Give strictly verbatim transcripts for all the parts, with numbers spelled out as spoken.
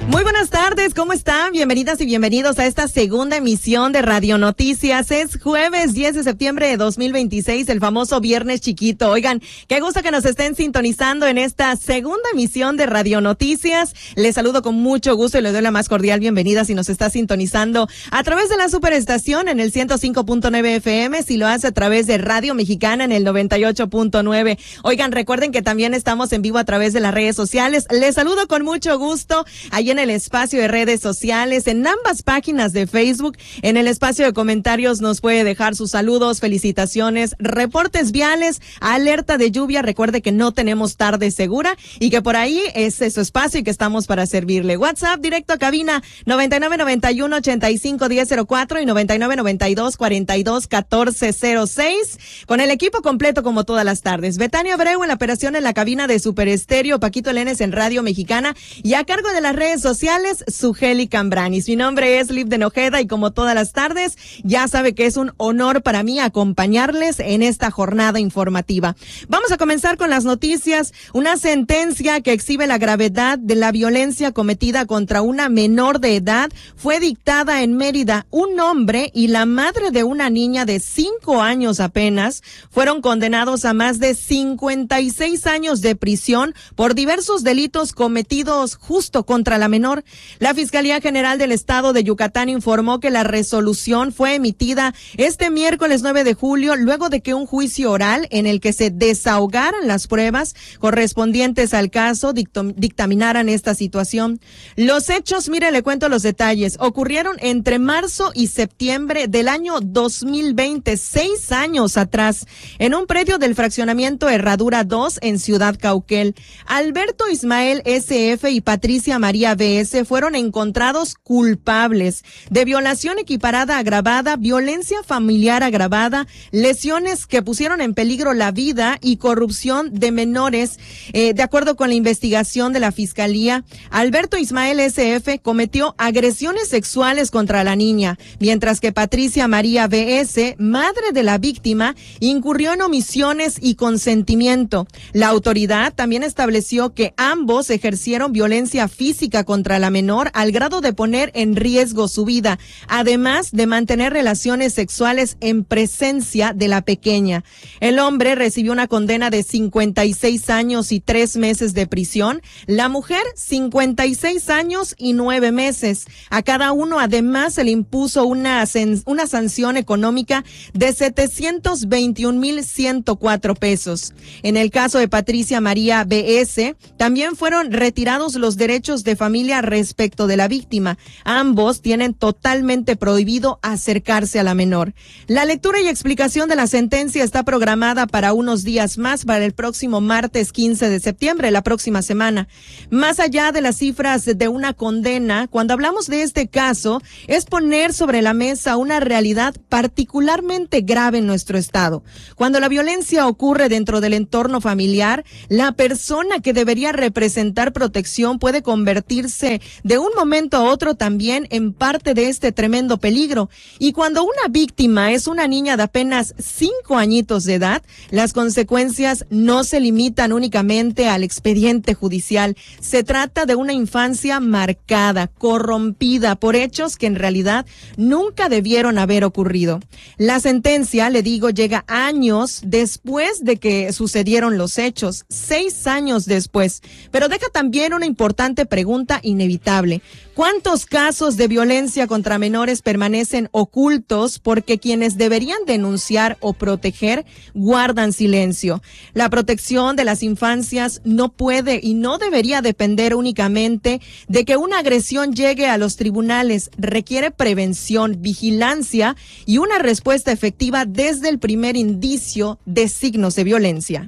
Muy buenas tardes, ¿cómo están? Bienvenidas y bienvenidos a esta segunda emisión de Radio Noticias. Es jueves diez de septiembre de dos mil veintiséis, el famoso Viernes Chiquito. Oigan, qué gusto que nos estén sintonizando en esta segunda emisión de Radio Noticias. Les saludo con mucho gusto y les doy la más cordial bienvenida si nos está sintonizando a través de la superestación en el ciento cinco punto nueve F M, si lo hace a través de Radio Mexicana en el noventa y ocho punto nueve. Oigan, recuerden que también estamos en vivo a través de las redes sociales. Les saludo con mucho gusto ahí en el espacio de redes sociales, en ambas páginas de Facebook. En el espacio de comentarios nos puede dejar sus saludos, felicitaciones, reportes viales, alerta de lluvia. Recuerde que no tenemos tarde segura y que por ahí es su espacio y que estamos para servirle. WhatsApp directo a cabina noventa y nueve noventa y uno ochenta y cinco diez cero cuatro y noventa y nueve noventa y dos cuarenta y dos catorce cero seis, con el equipo completo como todas las tardes. Betania Abreu en la operación en la cabina de Super Estéreo, Paquito Lenes en Radio Mexicana y a cargo de las redes sociales, Sugeli Cambranis. Mi nombre es Liv de Nojeda y como todas las tardes, ya sabe que es un honor para mí acompañarles en esta jornada informativa. Vamos a comenzar con las noticias. Una sentencia que exhibe la gravedad de la violencia cometida contra una menor de edad fue dictada en Mérida. Un hombre y la madre de una niña de cinco años apenas fueron condenados a más de cincuenta y seis años de prisión por diversos delitos cometidos justo contra la menor. La Fiscalía General del Estado de Yucatán informó que la resolución fue emitida este miércoles nueve de julio, luego de que un juicio oral en el que se desahogaran las pruebas correspondientes al caso dictom- dictaminaran esta situación. Los hechos, mire, le cuento los detalles, ocurrieron entre marzo y septiembre del año dos mil veinte, seis años atrás, en un predio del fraccionamiento Herradura dos en Ciudad Cauquel. Alberto Ismael S F y Patricia María B S fueron encontrados culpables de violación equiparada agravada, violencia familiar agravada, lesiones que pusieron en peligro la vida y corrupción de menores. Eh, de acuerdo con la investigación de la Fiscalía, Alberto Ismael S F cometió agresiones sexuales contra la niña, mientras que Patricia María B S, madre de la víctima, incurrió en omisiones y consentimiento. La autoridad también estableció que ambos ejercieron violencia física contra la menor al grado de poner en riesgo su vida, además de mantener relaciones sexuales en presencia de la pequeña. El hombre recibió una condena de cincuenta y seis años y tres meses de prisión, la mujer cincuenta y seis años y nueve meses. A cada uno además se le impuso una, una sanción económica de setecientos veintiún mil ciento cuatro pesos. En el caso de Patricia María B S, también fueron retirados los derechos de familia respecto de la víctima. Ambos tienen totalmente prohibido acercarse a la menor. La lectura y explicación de la sentencia está programada para unos días más, para el próximo martes quince de septiembre, la próxima semana. Más allá de las cifras de una condena, cuando hablamos de este caso, es poner sobre la mesa una realidad particularmente grave en nuestro estado. Cuando la violencia ocurre dentro del entorno familiar, la persona que debería representar protección puede convertirse de un momento a otro también en parte de este tremendo peligro. Y cuando una víctima es una niña de apenas cinco añitos de edad, las consecuencias no se limitan únicamente al expediente judicial. Se trata de una infancia marcada, corrompida por hechos que en realidad nunca debieron haber ocurrido. La sentencia, le digo, llega años después de que sucedieron los hechos, seis años después, pero deja también una importante pregunta inevitable. ¿Cuántos casos de violencia contra menores permanecen ocultos porque quienes deberían denunciar o proteger guardan silencio? La protección de las infancias no puede y no debería depender únicamente de que una agresión llegue a los tribunales. Requiere prevención, vigilancia y una respuesta efectiva desde el primer indicio de signos de violencia.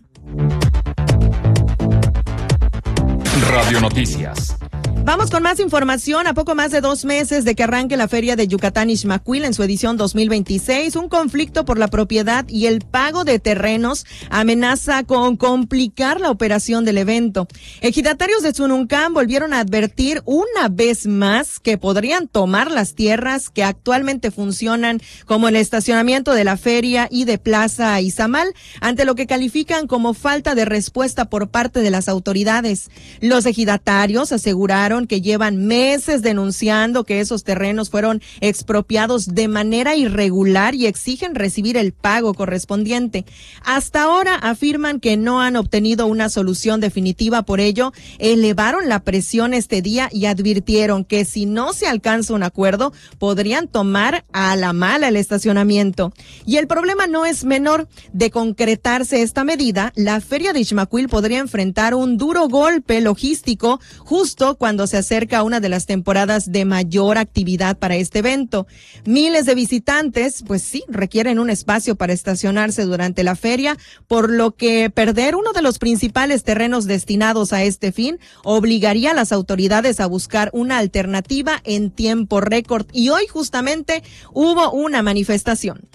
Radio Noticias. Vamos con más información. A poco más de dos meses de que arranque la Feria de Yucatán Ixmaquil en su edición dos mil veintiséis, un conflicto por la propiedad y el pago de terrenos amenaza con complicar la operación del evento. Ejidatarios de Zununcán volvieron a advertir una vez más que podrían tomar las tierras que actualmente funcionan como el estacionamiento de la feria y de Plaza Izamal, ante lo que califican como falta de respuesta por parte de las autoridades. Los ejidatarios aseguraron aseguraron que llevan meses denunciando que esos terrenos fueron expropiados de manera irregular y exigen recibir el pago correspondiente. Hasta ahora afirman que no han obtenido una solución definitiva, por ello elevaron la presión este día y advirtieron que si no se alcanza un acuerdo podrían tomar a la mala el estacionamiento. Y el problema no es menor. De concretarse esta medida, la feria de Ixmaquil podría enfrentar un duro golpe logístico justo cuando se acerca una de las temporadas de mayor actividad para este evento. Miles de visitantes, pues sí, requieren un espacio para estacionarse durante la feria, por lo que perder uno de los principales terrenos destinados a este fin obligaría a las autoridades a buscar una alternativa en tiempo récord. Y hoy justamente hubo una manifestación.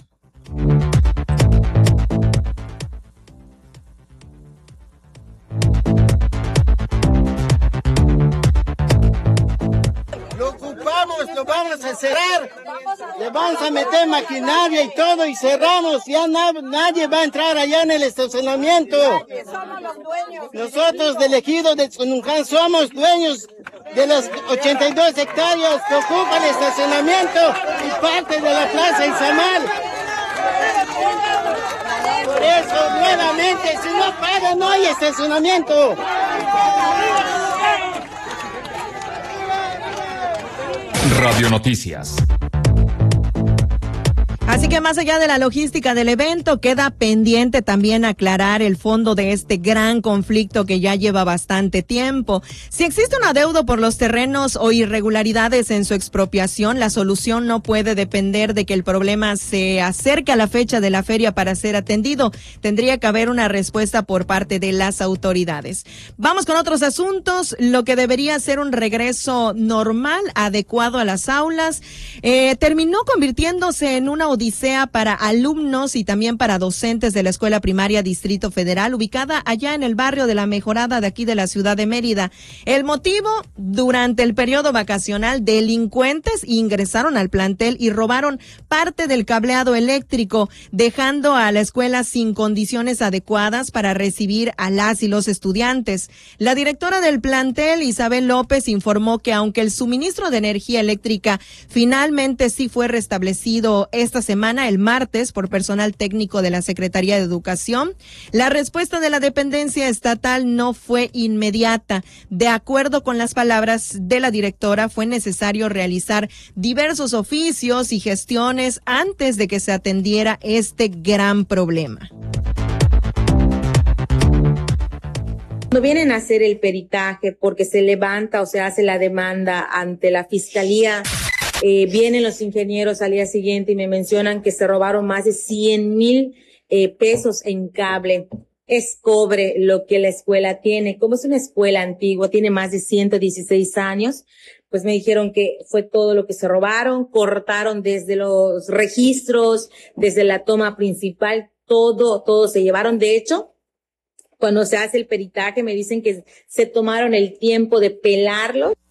Lo vamos a cerrar, le vamos a meter maquinaria y todo y cerramos, ya na, nadie va a entrar allá en el estacionamiento. Nosotros del ejido de Tzunuján somos dueños de las ochenta y dos hectáreas que ocupa el estacionamiento y parte de la plaza Izamal. Por eso, nuevamente, si no pagan, no hay estacionamiento. Radio Noticias. Así que más allá de la logística del evento, queda pendiente también aclarar el fondo de este gran conflicto que ya lleva bastante tiempo. Si existe un adeudo por los terrenos o irregularidades en su expropiación, la solución no puede depender de que el problema se acerque a la fecha de la feria para ser atendido. Tendría que haber una respuesta por parte de las autoridades. Vamos con otros asuntos. Lo que debería ser un regreso normal, adecuado a las aulas, eh, terminó convirtiéndose en una odisea para alumnos y también para docentes de la Escuela Primaria Distrito Federal, ubicada allá en el barrio de La Mejorada de aquí de la ciudad de Mérida. El motivo: durante el periodo vacacional, delincuentes ingresaron al plantel y robaron parte del cableado eléctrico, dejando a la escuela sin condiciones adecuadas para recibir a las y los estudiantes. La directora del plantel, Isabel López, informó que aunque el suministro de energía eléctrica finalmente sí fue restablecido esta semana, el martes, por personal técnico de la Secretaría de Educación, la respuesta de la dependencia estatal no fue inmediata. De acuerdo con las palabras de la directora, fue necesario realizar diversos oficios y gestiones antes de que se atendiera este gran problema. Cuando vienen a hacer el peritaje porque se levanta o se hace la demanda ante la fiscalía, eh, vienen los ingenieros al día siguiente y me mencionan que se robaron más de cien mil eh, pesos en cable. Es cobre lo que la escuela tiene. Como es una escuela antigua, tiene más de ciento dieciséis años, pues me dijeron que fue todo lo que se robaron, cortaron desde los registros, desde la toma principal, todo, todo se llevaron. De hecho, cuando se hace el peritaje me dicen que se tomaron el tiempo de pelarlo.